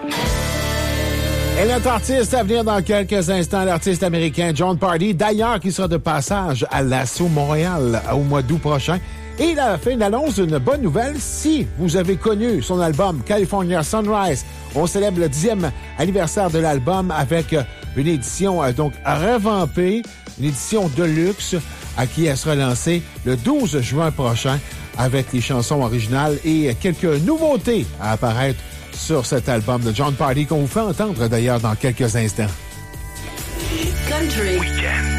Et notre artiste à venir dans quelques instants, l'artiste américain Jon Pardi, d'ailleurs, qui sera de passage à l'Assaut Montréal au mois d'août prochain. Et il a fait une annonce d'une bonne nouvelle. Si vous avez connu son album California Sunrise, on célèbre le 10e anniversaire de l'album avec une édition donc revampée, une édition de luxe qui sera lancée le 12 juin prochain avec les chansons originales et quelques nouveautés à apparaître sur cet album de Jon Pardi qu'on vous fait entendre d'ailleurs dans quelques instants. Country. Weekend.